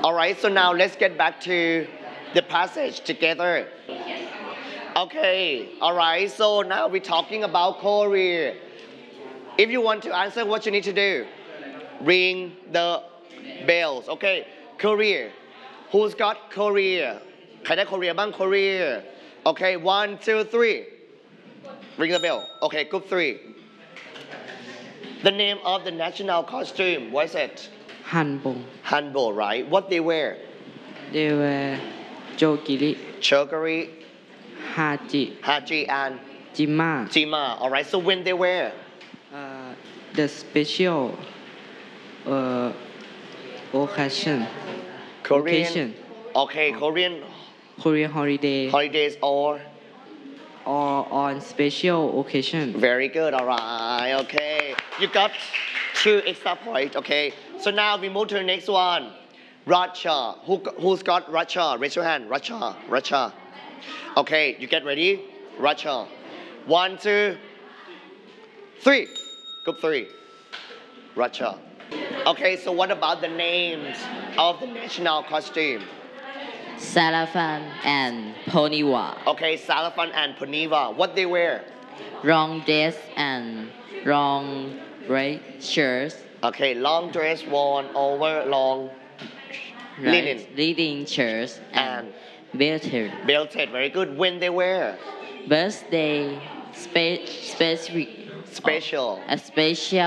Alright, so now let's get back to the passage together. Okay, alright, so now we're talking about Korea. If you want to answer, what you need to do? Ring the bells. Okay, Korea. Who's got Korea? ใครได้ Korea บ้าง Korea? Okay, 1, 2, 3. Ring the bell. Okay, group 3. The name of the national costume, what is it? Hanbok. Hanbok, right? What they wear? They were Jogiri, Chogari, Haji, Haji, and Jima. Jima. Alright, so when they wear? The special occasion. Korean. Occasion. Okay, Korean Korean holiday holidays or? or on special occasion. Very good, alright, okay. You got 2 extra points, okay. So now we move to the next one. Russia. Who's got Russia? Raise your hand. Russia. Okay, you get ready? Russia. 1, 2, 3. Group 3. Russia. Okay, so what about the names of the national costume? Salafan and Poniwa. Okay, Salafan and Poniva. What they wear? Long dress and long red shirts. Okay, long dress worn over long linen. Leading shirts and belted. Belted. Very good. When they wear? Birthday specific. Special. A special